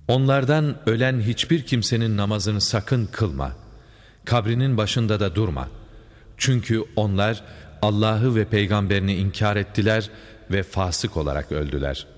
Onlardan ölen hiçbir kimsenin namazını sakın kılma. Kabrinin başında da durma. Çünkü onlar Allah'ı ve peygamberini inkar ettiler ve fasık olarak öldüler.